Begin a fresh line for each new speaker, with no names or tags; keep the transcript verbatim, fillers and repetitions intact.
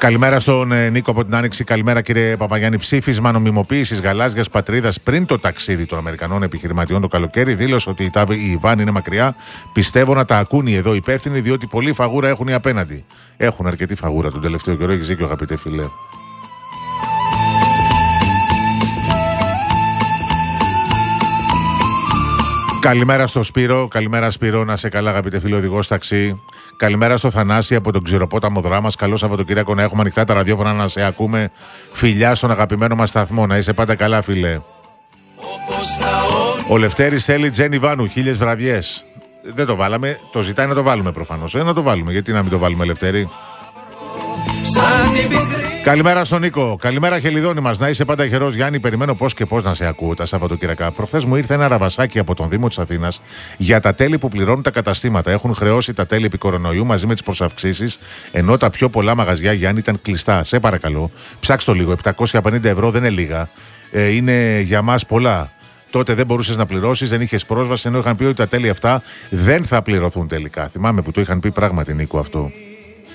Καλημέρα στον ε, Νίκο από την Άνοιξη. Καλημέρα κύριε Παπαγιάννη. Ψήφισμα νομιμοποίησης γαλάζιας πατρίδας πριν το ταξίδι των Αμερικανών επιχειρηματιών το καλοκαίρι. Δήλωσε ότι η Ιβάν είναι μακριά. Πιστεύω να τα ακούν οι εδώ υπεύθυνοι, διότι πολλή φαγούρα έχουν οι απέναντι. Έχουν αρκετή φαγούρα τον τελευταίο καιρό. Έχει δίκιο, αγαπητέ φίλε. Καλημέρα στο Σπύρο. Καλημέρα Σπύρο, να σε καλά αγαπητέ φίλε οδηγός ταξί. Καλημέρα στο Θανάση από τον Ξηροπόταμο Δράμας. Καλό Σαββατοκύριακο να έχουμε ανοιχτά τα ραδιόφωνα να σε ακούμε. Φιλιά στον αγαπημένο μας σταθμό. Να είσαι πάντα καλά φίλε. Ο Λευτέρης θέλει Τζένι Βάνου, χίλιες βραδιές. Δεν το βάλαμε, το ζητάει να το βάλουμε προφανώς. Ε, να το βάλουμε, γιατί να μην το βάλουμε Λευτέρη. Καλημέρα στον Νίκο. Καλημέρα Χελιδόνι μας. Να είσαι πάντα χερός Γιάννη. Περιμένω πώς και πώς να σε ακούω τα Σαββατοκύριακα. Προχθές μου ήρθε ένα ραβασάκι από τον Δήμο της Αθήνας για τα τέλη που πληρώνουν τα καταστήματα. Έχουν χρεώσει τα τέλη επί κορονοϊού μαζί με τις προσαυξήσεις, ενώ τα πιο πολλά μαγαζιά Γιάννη ήταν κλειστά. Σε παρακαλώ, ψάξτε το λίγο. επτακόσια πενήντα ευρώ δεν είναι λίγα. Ε, είναι για μας πολλά. Τότε δεν μπορούσες να πληρώσεις, δεν είχες πρόσβαση, ενώ είχαν πει ότι τα τέλη αυτά δεν θα πληρωθούν τελικά. Θυμάμαι που το είχαν πει πράγματι Νίκο αυτό.